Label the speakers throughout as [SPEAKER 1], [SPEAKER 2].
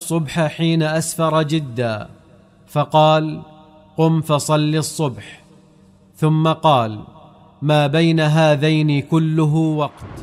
[SPEAKER 1] الصبح حين أسفر جدا، فقال: قم فصل الصبح. ثم قال: ما بين هذين كله وقت.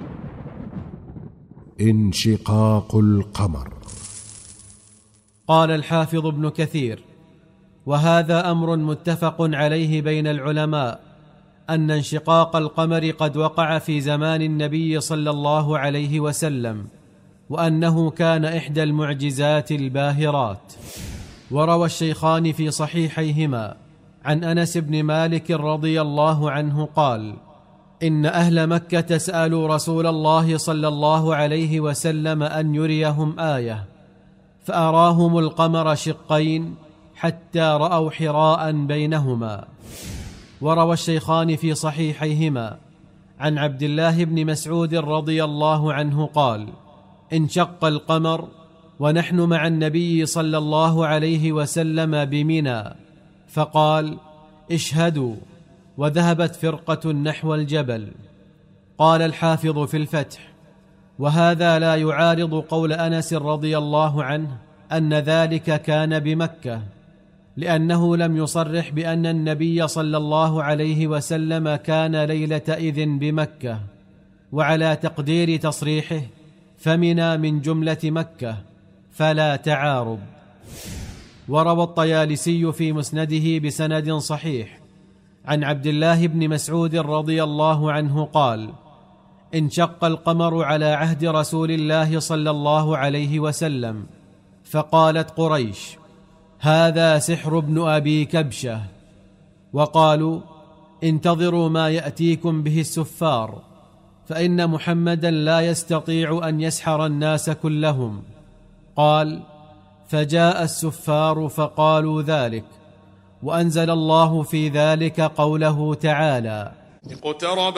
[SPEAKER 2] انشقاق القمر.
[SPEAKER 1] قال الحافظ ابن كثير: وهذا أمر متفق عليه بين العلماء، أن انشقاق القمر قد وقع في زمان النبي صلى الله عليه وسلم، وأنه كان إحدى المعجزات الباهرات. وروى الشيخان في صحيحيهما عن أنس بن مالك رضي الله عنه قال: إن أهل مكة سألوا رسول الله صلى الله عليه وسلم أن يريهم آية، فأراهم القمر شقين حتى رأوا حراء بينهما. وروى الشيخان في صحيحيهما عن عبد الله بن مسعود رضي الله عنه قال: انشق القمر ونحن مع النبي صلى الله عليه وسلم بمنى، فقال: اشهدوا، وذهبت فرقة نحو الجبل. قال الحافظ في الفتح: وهذا لا يعارض قول أنس رضي الله عنه أن ذلك كان بمكة، لأنه لم يصرح بأن النبي صلى الله عليه وسلم كان ليلة إذن بمكة، وعلى تقدير تصريحه فمنى من جملة مكة، فلا تعارض. وروى الطيالسي في مسنده بسند صحيح عن عبد الله بن مسعود رضي الله عنه قال: انشق القمر على عهد رسول الله صلى الله عليه وسلم، فقالت قريش: هذا سحر ابن أبي كبشة، وقالوا: انتظروا ما يأتيكم به السفار، فإن محمدا لا يستطيع أن يسحر الناس كلهم. قال: فجاء السفار فقالوا ذلك، وأنزل الله في ذلك قوله تعالى:
[SPEAKER 3] اقترب